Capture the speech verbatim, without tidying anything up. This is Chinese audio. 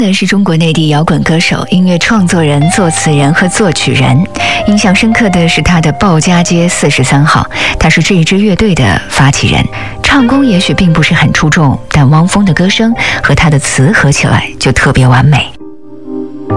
呢是中国内地摇滚歌手、音乐创作人、作词人和作曲人。印象深刻的是他的鲍家街四十三号，他是这一支乐队的发起人。唱功也许并不是很出众，但汪峰的歌声和他的词合起来就特别完美。